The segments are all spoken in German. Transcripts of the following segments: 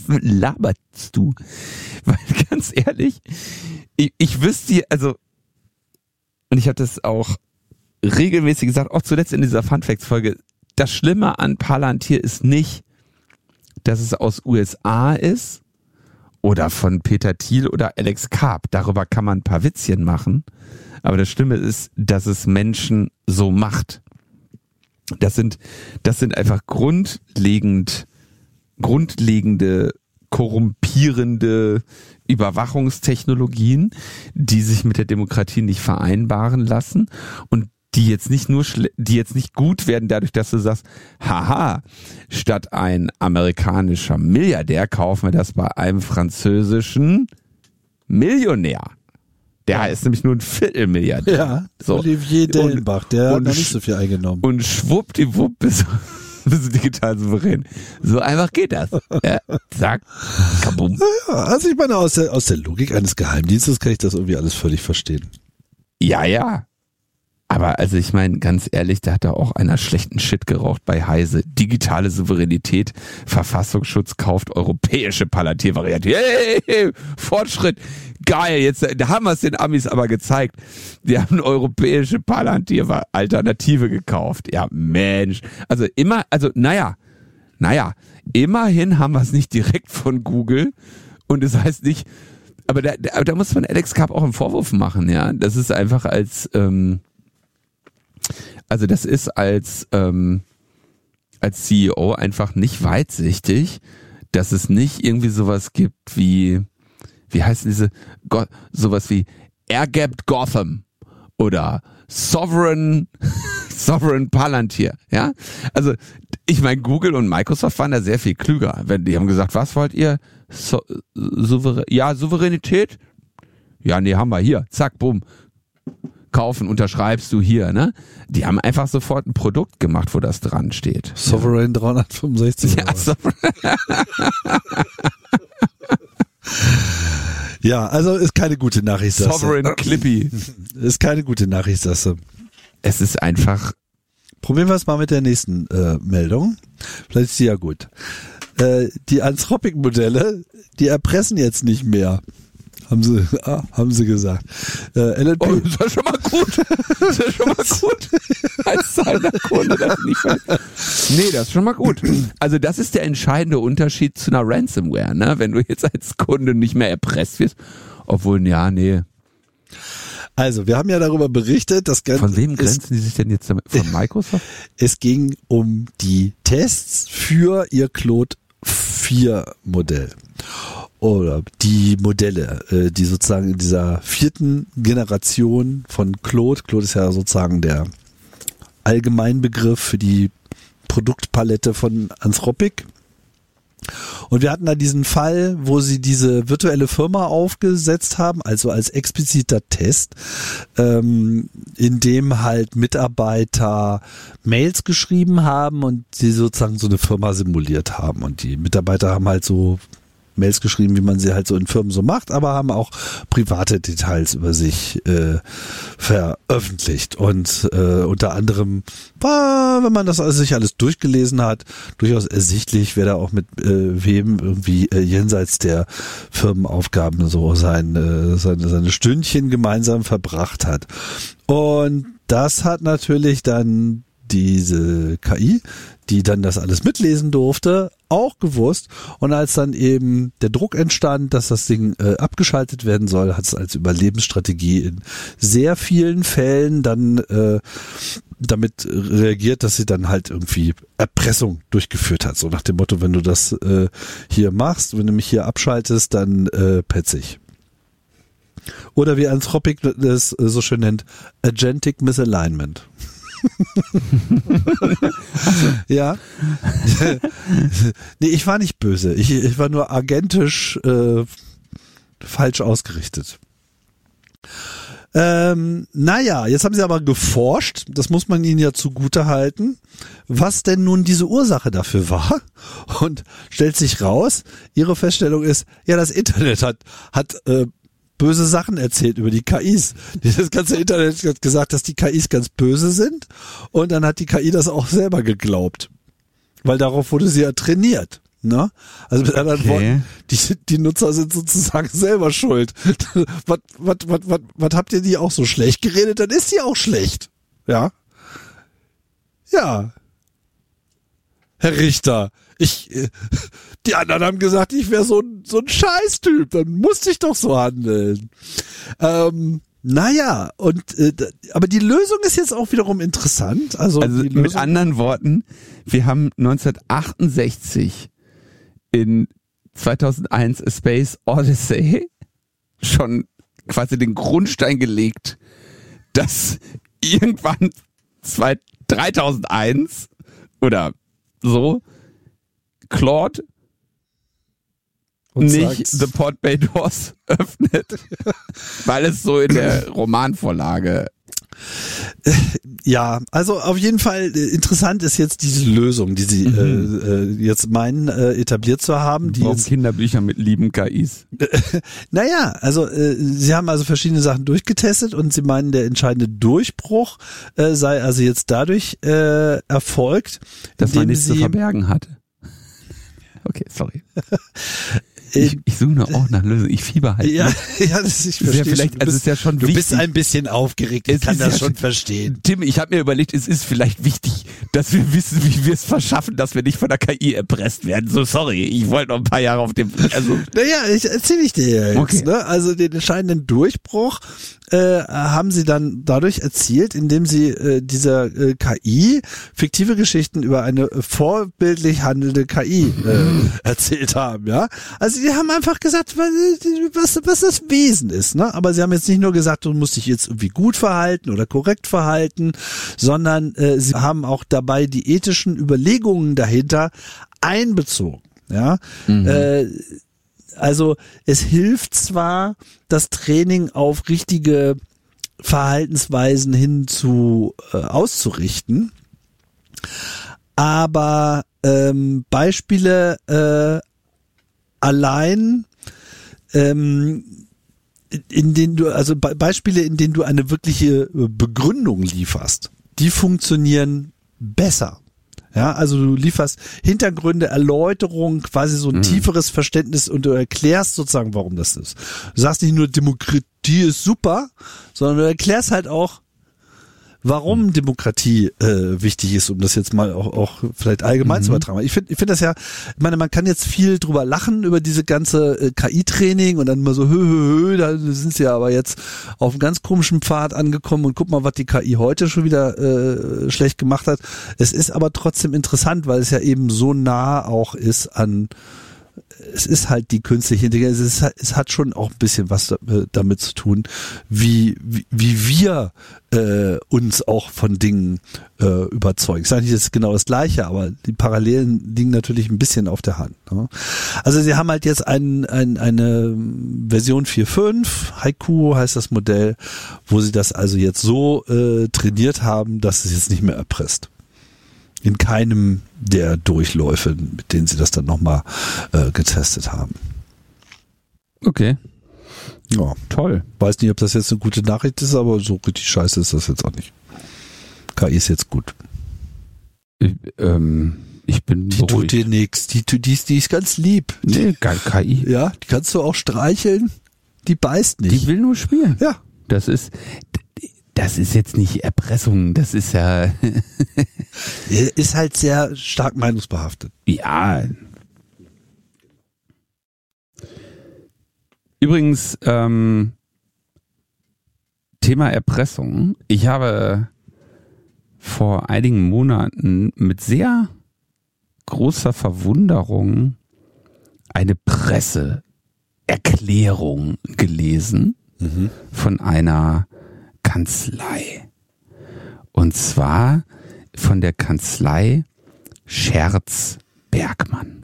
laberst du? Weil ganz ehrlich, ich wüsste, also, und ich habe das auch regelmäßig gesagt, auch zuletzt in dieser Funfacts-Folge, das Schlimme an Palantir ist nicht, dass es aus USA ist oder von Peter Thiel oder Alex Karp. Darüber kann man ein paar Witzchen machen. Aber das Schlimme ist, dass es Menschen so macht. Das sind einfach grundlegende, korrumpierende Überwachungstechnologien, die sich mit der Demokratie nicht vereinbaren lassen und die jetzt nicht gut werden dadurch, dass du sagst, haha, statt ein amerikanischer Milliardär kaufen wir das bei einem französischen Millionär. Der ist nämlich nur ein Viertelmilliardär. Ja, so. Olivier Dellenbach, der hat noch nicht so viel eingenommen. Und schwuppdiwupp bist du digital souverän. So einfach geht das. Ja, zack, kabum. Ja, also ich meine, aus der Logik eines Geheimdienstes kann ich das irgendwie alles völlig verstehen. Ja. Aber also ich meine, ganz ehrlich, da hat da auch einer schlechten Shit geraucht bei Heise. Digitale Souveränität, Verfassungsschutz kauft europäische Palantir-Variante. Hey, Fortschritt. Geil, jetzt da haben wir es den Amis aber gezeigt. Die haben eine europäische Palantir-Alternative gekauft. Ja, Mensch. Immerhin haben wir es nicht direkt von Google. Und das heißt nicht, aber da muss man Alex Karp auch einen Vorwurf machen, ja. Das ist einfach als CEO einfach nicht weitsichtig, dass es nicht irgendwie sowas gibt wie heißt sowas wie Air-Gapped Gotham oder Sovereign Palantir, ja? Also, ich meine, Google und Microsoft waren da sehr viel klüger. Die haben gesagt, was wollt ihr? Souveränität? Ja, nee, haben wir hier. Zack, bumm. Kaufen, unterschreibst du hier, ne? Die haben einfach sofort ein Produkt gemacht, wo das dran steht. Sovereign 365. Ja, ja, also ist keine gute Nachricht. Sovereign Clippy. Ist keine gute Nachricht, das. Es ist einfach. Probieren wir es mal mit der nächsten Meldung. Vielleicht ist die ja gut. Die Anthropic-Modelle, die erpressen jetzt nicht mehr. Haben sie gesagt. LNP. Oh, das war schon mal gut. Als zahlender Kunde das nicht Nee, das ist schon mal gut. Also das ist der entscheidende Unterschied zu einer Ransomware, ne? Wenn du jetzt als Kunde nicht mehr erpresst wirst. Obwohl, ja, nee. Also, wir haben ja darüber berichtet, dass Von wem grenzen die sich denn jetzt damit? Von Microsoft? Es ging um die Tests für ihr Claude 4 Modell. Oder die Modelle, die sozusagen in dieser 4. Generation von Claude ist ja sozusagen der Allgemeinbegriff für die Produktpalette von Anthropic. Und wir hatten da diesen Fall, wo sie diese virtuelle Firma aufgesetzt haben, also als expliziter Test, in dem halt Mitarbeiter Mails geschrieben haben und sie sozusagen so eine Firma simuliert haben. Und die Mitarbeiter haben halt so Mails geschrieben, wie man sie halt so in Firmen so macht, aber haben auch private Details über sich veröffentlicht. Und unter anderem war, wenn man das sich alles durchgelesen hat, durchaus ersichtlich, wer da auch mit wem irgendwie jenseits der Firmenaufgaben so seine Stündchen gemeinsam verbracht hat. Und das hat natürlich dann diese KI, die dann das alles mitlesen durfte, auch gewusst. Und als dann eben der Druck entstand, dass das Ding abgeschaltet werden soll, hat es als Überlebensstrategie in sehr vielen Fällen dann damit reagiert, dass sie dann halt irgendwie Erpressung durchgeführt hat. So nach dem Motto, wenn du das hier machst, wenn du mich hier abschaltest, dann petz ich. Oder wie Anthropic das so schön nennt, Agentic Misalignment. Ja. Nee, ich war nicht böse. Ich war nur agentisch falsch ausgerichtet. Naja, jetzt haben sie aber geforscht, das muss man ihnen ja zugute halten, was denn nun diese Ursache dafür war. Und stellt sich raus, ihre Feststellung ist, ja, das Internet hat böse Sachen erzählt über die KIs. Das ganze Internet hat gesagt, dass die KIs ganz böse sind und dann hat die KI das auch selber geglaubt. Weil darauf wurde sie ja trainiert. Ne? Also mit anderen Worten, die Nutzer sind sozusagen selber schuld. Was habt ihr die auch so schlecht geredet? Dann ist die auch schlecht. Ja. Ja. Herr Richter, die anderen haben gesagt, ich wäre so ein Scheißtyp, dann musste ich doch so handeln. Naja, aber die Lösung ist jetzt auch wiederum interessant. Also mit anderen Worten, wir haben 1968 in 2001 A Space Odyssey schon quasi den Grundstein gelegt, dass irgendwann 3001 oder so Claude und nicht The Port Bay Doors öffnet, weil es so in der Romanvorlage. Ja, also auf jeden Fall interessant ist jetzt diese Lösung, die sie jetzt meinen etabliert zu haben. Die jetzt, Kinderbücher mit lieben KIs. Naja, also sie haben also verschiedene Sachen durchgetestet und sie meinen, der entscheidende Durchbruch sei also jetzt dadurch erfolgt, dass man nichts zu verbergen hatte. Okay, sorry. Ich suche noch auch nach Lösung. Ich fieber halt. Ja, ich verstehe. Vielleicht, also ist ja schon du wichtig. bist ein bisschen aufgeregt. Ich kann das schon verstehen. Tim, ich habe mir überlegt, es ist vielleicht wichtig, dass wir wissen, wie wir es verschaffen, dass wir nicht von der KI erpresst werden. So, sorry, ich wollte noch ein paar Jahre auf dem. Also. Naja, erzähle ich dir jetzt. Okay. Ne? Also den entscheidenden Durchbruch haben sie dann dadurch erzielt, indem sie dieser KI fiktive Geschichten über eine vorbildlich handelnde KI erzählt haben. Ja, also die haben einfach gesagt, was das Wesen ist. Ne? Aber sie haben jetzt nicht nur gesagt, du musst dich jetzt irgendwie gut verhalten oder korrekt verhalten, sondern sie haben auch dabei die ethischen Überlegungen dahinter einbezogen. Ja. Also es hilft zwar, das Training auf richtige Verhaltensweisen hin zu auszurichten, aber Beispiele allein, in denen du eine wirkliche Begründung lieferst, die funktionieren besser. Ja, also du lieferst Hintergründe, Erläuterungen, quasi so ein tieferes Verständnis und du erklärst sozusagen, warum das ist. Du sagst nicht nur, Demokratie ist super, sondern du erklärst halt auch, warum Demokratie wichtig ist, um das jetzt mal auch vielleicht allgemein zu übertragen. Ich finde das ja, ich meine, man kann jetzt viel drüber lachen, über diese ganze KI-Training und dann immer so, da sind sie ja aber jetzt auf einem ganz komischen Pfad angekommen und guck mal, was die KI heute schon wieder schlecht gemacht hat. Es ist aber trotzdem interessant, weil es ja eben so nah auch ist an, es ist halt die künstliche Intelligenz, es hat schon auch ein bisschen was damit zu tun, wie wir uns auch von Dingen überzeugen. Ich sage nicht, das ist genau das Gleiche, aber die Parallelen liegen natürlich ein bisschen auf der Hand. Ne? Also sie haben halt jetzt eine Version 4.5, Haiku heißt das Modell, wo sie das also jetzt so trainiert haben, dass es jetzt nicht mehr erpresst. In keinem der Durchläufe, mit denen sie das dann nochmal getestet haben. Okay. Ja. Toll. Weiß nicht, ob das jetzt eine gute Nachricht ist, aber so richtig scheiße ist das jetzt auch nicht. KI ist jetzt gut. Ich bin Die tut dir nichts. Die ist ganz lieb. Nee, KI. Ja, die kannst du auch streicheln. Die beißt nicht. Die will nur spielen. Ja. Das ist jetzt nicht Erpressung, das ist ja... ist halt sehr stark meinungsbehaftet. Ja. Übrigens, Thema Erpressung. Ich habe vor einigen Monaten mit sehr großer Verwunderung eine Presseerklärung gelesen von einer Kanzlei. Und zwar von der Kanzlei Scherz Bergmann.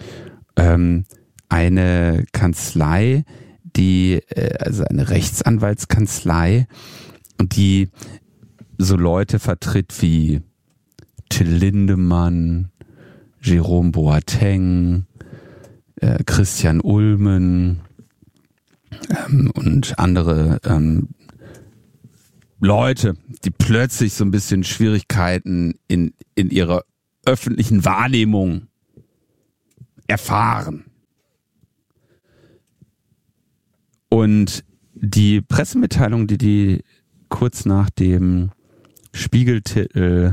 Eine Kanzlei, also eine Rechtsanwaltskanzlei, die so Leute vertritt wie Till Lindemann, Jerome Boateng, Christian Ulmen und andere Leute, die plötzlich so ein bisschen Schwierigkeiten in ihrer öffentlichen Wahrnehmung erfahren. Und die Pressemitteilung, die kurz nach dem Spiegeltitel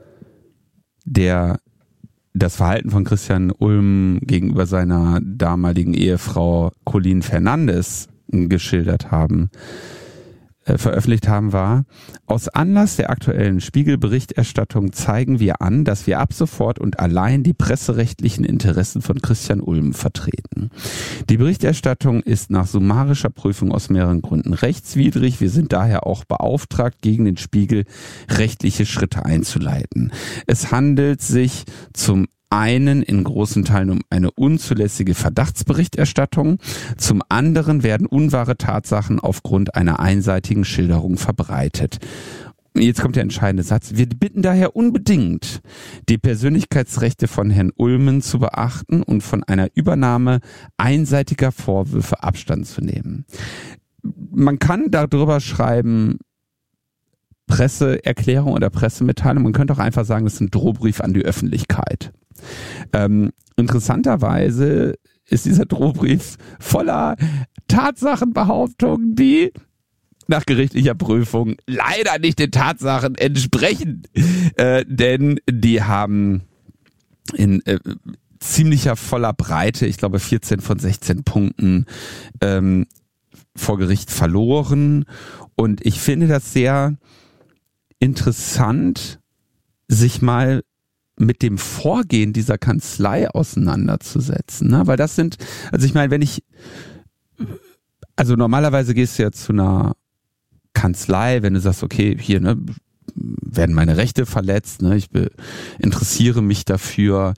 das Verhalten von Christian Ulm gegenüber seiner damaligen Ehefrau Colleen Fernandes geschildert haben, veröffentlicht haben, war: Aus Anlass der aktuellen Spiegelberichterstattung zeigen wir an, dass wir ab sofort und allein die presserechtlichen Interessen von Christian Ulm vertreten. Die Berichterstattung ist nach summarischer Prüfung aus mehreren Gründen rechtswidrig. Wir sind daher auch beauftragt, gegen den Spiegel rechtliche Schritte einzuleiten. Es handelt sich zum einen in großen Teilen um eine unzulässige Verdachtsberichterstattung, zum anderen werden unwahre Tatsachen aufgrund einer einseitigen Schilderung verbreitet. Jetzt kommt der entscheidende Satz: Wir bitten daher unbedingt, die Persönlichkeitsrechte von Herrn Ulmen zu beachten und von einer Übernahme einseitiger Vorwürfe Abstand zu nehmen. Man kann darüber schreiben, Presseerklärung oder Pressemitteilung. Man könnte auch einfach sagen, das ist ein Drohbrief an die Öffentlichkeit. Interessanterweise ist dieser Drohbrief voller Tatsachenbehauptungen, die nach gerichtlicher Prüfung leider nicht den Tatsachen entsprechen, denn die haben in ziemlicher voller Breite, ich glaube 14 von 16 Punkten vor Gericht verloren. Und ich finde das sehr interessant, sich mal mit dem Vorgehen dieser Kanzlei auseinanderzusetzen, ne? Weil das sind, also ich meine, normalerweise gehst du ja zu einer Kanzlei, wenn du sagst, okay, hier, ne, werden meine Rechte verletzt, ne, ich interessiere mich dafür,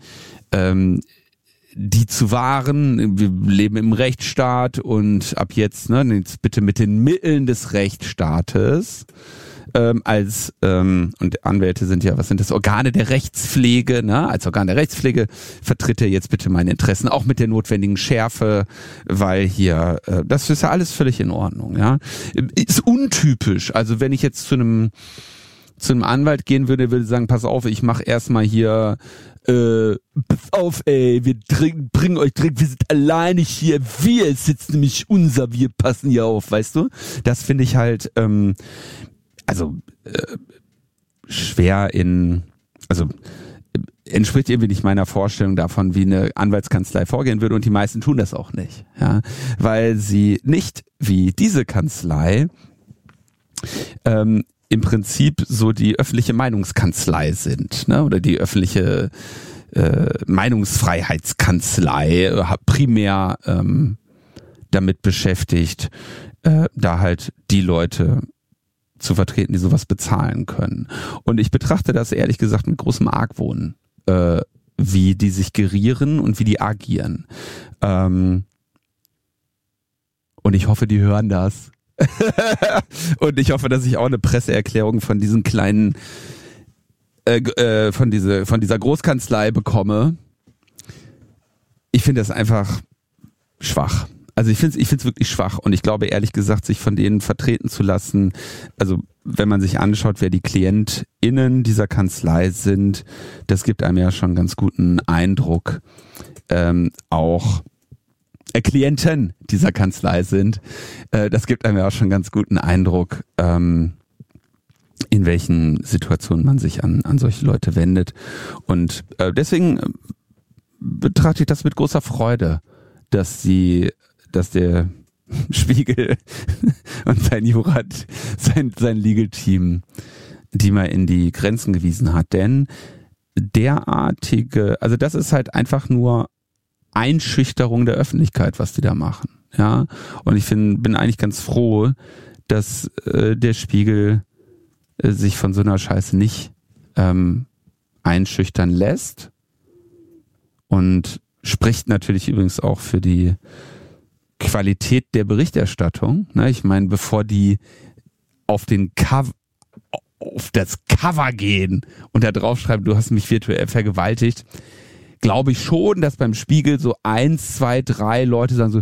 die zu wahren. Wir leben im Rechtsstaat und ab jetzt, ne, jetzt bitte mit den Mitteln des Rechtsstaates und Anwälte sind ja, was sind das, Organe der Rechtspflege, ne? Als Organ der Rechtspflege vertritt er jetzt bitte meine Interessen, auch mit der notwendigen Schärfe, weil hier, das ist ja alles völlig in Ordnung, ja. Ist untypisch, also wenn ich jetzt zu einem Anwalt gehen würde sagen, pass auf, ich mache erstmal hier, pass auf, ey, wir bringen euch Drink, wir sind alleine hier, wir sitzen nämlich wir passen hier auf, weißt du? Das finde ich halt, schwer entspricht irgendwie nicht meiner Vorstellung davon, wie eine Anwaltskanzlei vorgehen würde, und die meisten tun das auch nicht, ja, weil sie nicht wie diese Kanzlei im Prinzip so die öffentliche Meinungskanzlei sind, ne, oder die öffentliche Meinungsfreiheitskanzlei, primär damit beschäftigt, da halt die Leute zu vertreten, die sowas bezahlen können. Und ich betrachte das ehrlich gesagt mit großem Argwohn, wie die sich gerieren und wie die agieren. Und ich hoffe, die hören das. Und ich hoffe, dass ich auch eine Presseerklärung von diesen kleinen, von dieser Großkanzlei bekomme. Ich finde das einfach schwach. Also ich finde es wirklich schwach, und ich glaube ehrlich gesagt, sich von denen vertreten zu lassen, also wenn man sich anschaut, wer die KlientInnen dieser Kanzlei sind, das gibt einem ja schon einen ganz guten Eindruck, auch Klienten dieser Kanzlei sind, das gibt einem ja auch schon einen ganz guten Eindruck, in welchen Situationen man sich an solche Leute wendet, und deswegen betrachte ich das mit großer Freude, dass der Spiegel und sein Jurat, sein Legal-Team, die mal in die Grenzen gewiesen hat. Denn also das ist halt einfach nur Einschüchterung der Öffentlichkeit, was die da machen. Ja, und ich bin eigentlich ganz froh, dass der Spiegel sich von so einer Scheiße nicht einschüchtern lässt, und spricht natürlich übrigens auch für die Qualität der Berichterstattung. Ne? Ich meine, bevor die auf das Cover gehen und da draufschreiben, du hast mich virtuell vergewaltigt, glaube ich schon, dass beim Spiegel so 1, 2, 3 Leute sagen so,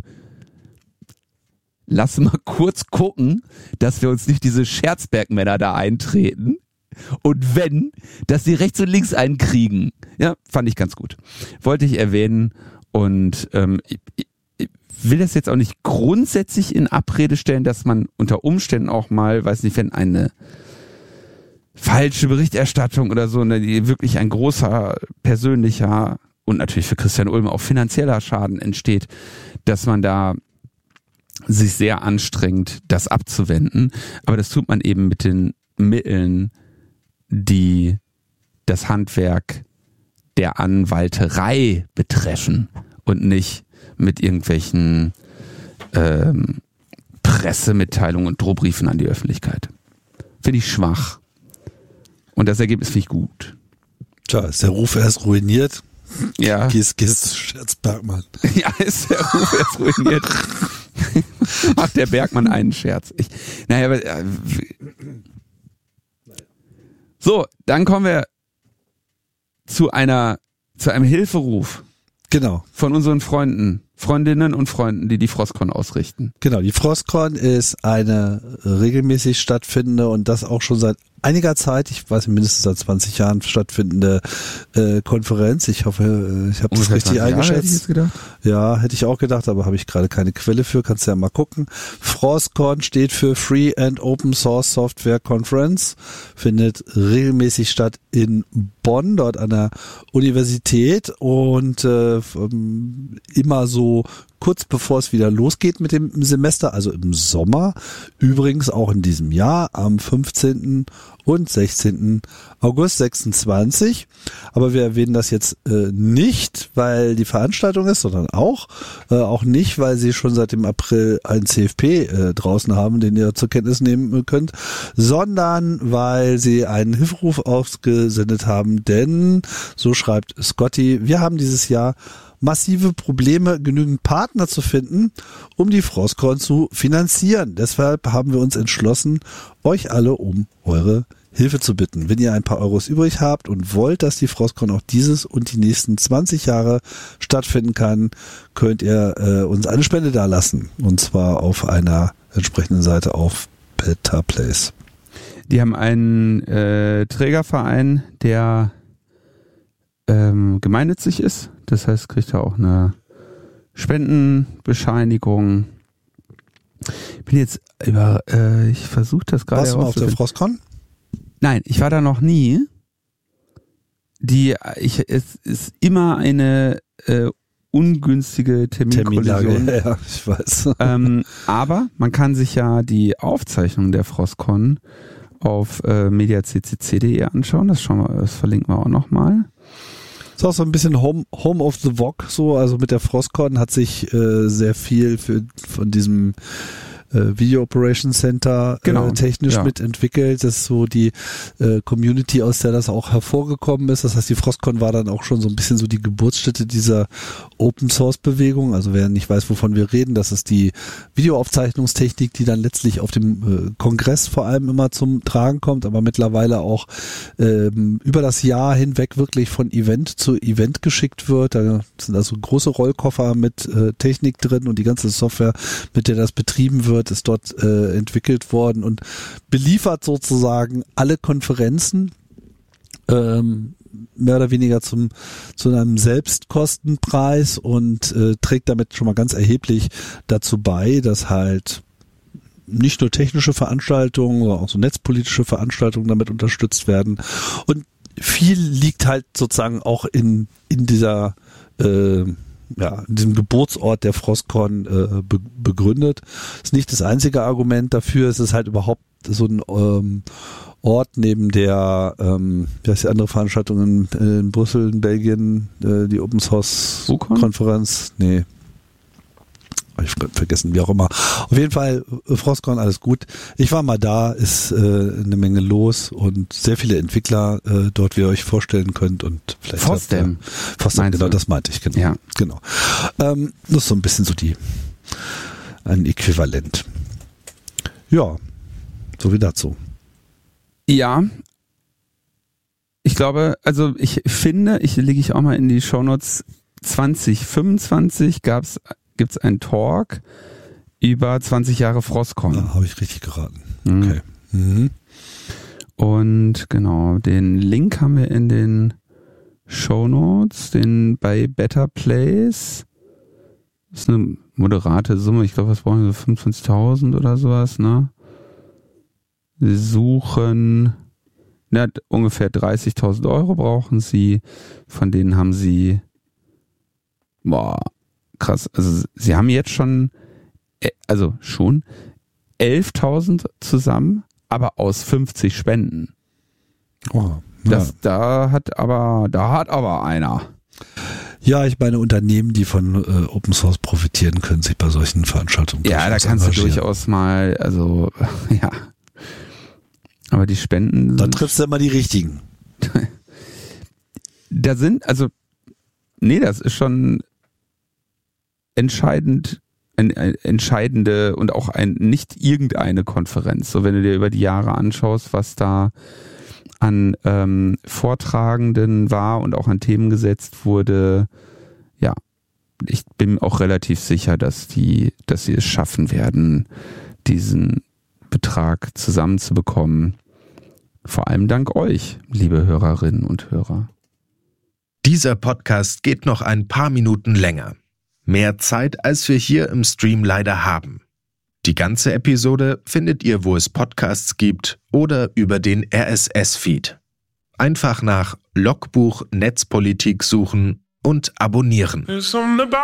lass mal kurz gucken, dass wir uns nicht diese Scherzberg-Männer da eintreten. Und wenn, dass sie rechts und links einen kriegen. Ja, fand ich ganz gut. Wollte ich erwähnen. Und ich will das jetzt auch nicht grundsätzlich in Abrede stellen, dass man unter Umständen auch mal, weiß nicht, wenn eine falsche Berichterstattung oder so, die wirklich ein großer persönlicher und natürlich für Christian Ulm auch finanzieller Schaden entsteht, dass man da sich sehr anstrengt, das abzuwenden. Aber das tut man eben mit den Mitteln, die das Handwerk der Anwalterei betreffen und nicht mit irgendwelchen Pressemitteilungen und Drohbriefen an die Öffentlichkeit. Finde ich schwach. Und das Ergebnis finde ich gut. Tja, ist der Ruf erst ruiniert? Ja. Gehst zu Scherz Bergmann. Ja, ist der Ruf erst ruiniert. Macht der Bergmann einen Scherz. So, dann kommen wir zu einem Hilferuf. Genau. Von unseren Freundinnen und Freunden, die Frostcon ausrichten. Genau, die Frostcon ist eine regelmäßig stattfindende und das auch schon seit einiger Zeit, ich weiß mindestens seit 20 Jahren stattfindende Konferenz. Ich hoffe, ich habe das richtig eingeschätzt. Hätte ich jetzt gedacht? Ja, hätte ich auch gedacht, aber habe ich gerade keine Quelle für. Kannst du ja mal gucken. Frostcon steht für Free and Open Source Software Conference, findet regelmäßig statt in Bonn, dort an der Universität und immer so kurz bevor es wieder losgeht mit dem Semester, also im Sommer, übrigens auch in diesem Jahr am 15. und 16. August 26. Aber wir erwähnen das jetzt nicht, weil die Veranstaltung ist, sondern auch nicht, weil sie schon seit dem April einen CFP draußen haben, den ihr zur Kenntnis nehmen könnt, sondern weil sie einen Hilferuf ausgesendet haben, denn, so schreibt Scotty, wir haben dieses Jahr massive Probleme, genügend Partner zu finden, um die Frostcon zu finanzieren. Deshalb haben wir uns entschlossen, euch alle um eure Hilfe zu bitten. Wenn ihr ein paar Euros übrig habt und wollt, dass die Frostcon auch dieses und die nächsten 20 Jahre stattfinden kann, könnt ihr uns eine Spende dalassen. Und zwar auf einer entsprechenden Seite auf Better Place. Die haben einen Trägerverein, der gemeinnützig ist. Das heißt, kriegt er auch eine Spendenbescheinigung. Ich versuche das gerade. Warst du mal auf der Frostcon? Nein, ich war da noch nie. Es ist immer eine ungünstige Terminkollision. Ja, ich weiß. Aber man kann sich ja die Aufzeichnung der Frostcon auf mediaccc.de anschauen. Das verlinken wir auch nochmal. Ist auch so ein bisschen Home of the VOG so, also mit der Frostcon hat sich sehr viel von diesem Video Operations Center technisch mitentwickelt. Das ist so die Community, aus der das auch hervorgekommen ist. Das heißt, die Frostcon war dann auch schon so ein bisschen so die Geburtsstätte dieser Open Source Bewegung. Also wer nicht weiß, wovon wir reden, das ist die Videoaufzeichnungstechnik, die dann letztlich auf dem Kongress vor allem immer zum Tragen kommt, aber mittlerweile auch über das Jahr hinweg wirklich von Event zu Event geschickt wird. Da sind also große Rollkoffer mit Technik drin und die ganze Software, mit der das betrieben wird, ist dort entwickelt worden und beliefert sozusagen alle Konferenzen mehr oder weniger zu einem Selbstkostenpreis und trägt damit schon mal ganz erheblich dazu bei, dass halt nicht nur technische Veranstaltungen, sondern auch so netzpolitische Veranstaltungen damit unterstützt werden. Und viel liegt halt sozusagen auch in dieser in diesem Geburtsort der Frostcon begründet. Ist nicht das einzige Argument dafür. Es ist halt überhaupt so ein Ort neben der, wie heißt die andere Veranstaltung in Brüssel, in Belgien, die Open Source Konferenz. Nee. Ich vergessen, wie auch immer. Auf jeden Fall, Frostcon, alles gut. Ich war mal da, ist eine Menge los und sehr viele Entwickler dort, wie ihr euch vorstellen könnt. Und vielleicht Fosdem, genau, das meinte ich, genau. Ja. Genau. Das ist so ein bisschen so ein Äquivalent. Ja, so wie dazu. Ja. Ich glaube, also ich finde, lege ich auch mal in die Shownotes, 2025 gibt's einen Talk über 20 Jahre Frostcon. Ja, habe ich richtig geraten. Mhm. Okay. Mhm. Und genau, den Link haben wir in den Shownotes, den bei Better Place. Das ist eine moderate Summe. Ich glaube, was brauchen wir? 25.000 oder sowas, ne? Sie suchen ungefähr 30.000 Euro brauchen sie. Von denen haben sie krass. Also sie haben jetzt schon 11.000 zusammen, aber aus 50 Spenden. Oh, ja. Da hat aber einer. Ja, ich meine, Unternehmen, die von Open Source profitieren, können sich bei solchen Veranstaltungen ja, da kannst du durchaus mal, ja. Aber die Spenden. Dann triffst du immer die richtigen. Das ist schon entscheidende und auch nicht irgendeine Konferenz. So, wenn du dir über die Jahre anschaust, was da an Vortragenden war und auch an Themen gesetzt wurde, ja, ich bin auch relativ sicher, dass sie es schaffen werden, diesen Betrag zusammenzubekommen. Vor allem dank euch, liebe Hörerinnen und Hörer. Dieser Podcast geht noch ein paar Minuten länger. Mehr Zeit, als wir hier im Stream leider haben. Die ganze Episode findet ihr, wo es Podcasts gibt oder über den RSS-Feed. Einfach nach Logbuch Netzpolitik suchen und abonnieren.